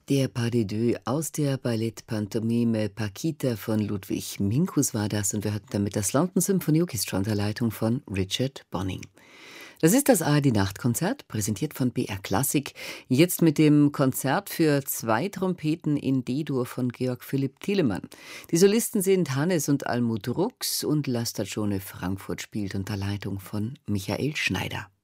Der Pas de deux aus der Ballettpantomime Paquita von Ludwig Minkus war das, und wir hatten damit das London Symphony Orchestra unter Leitung von Richard Bonning. Das ist das ARD-Nachtkonzert, präsentiert von BR Klassik. Jetzt mit dem Konzert für zwei Trompeten in D-Dur von Georg Philipp Telemann. Die Solisten sind Hannes und Almut Rux, und La Stagione Frankfurt spielt unter Leitung von Michael Schneider.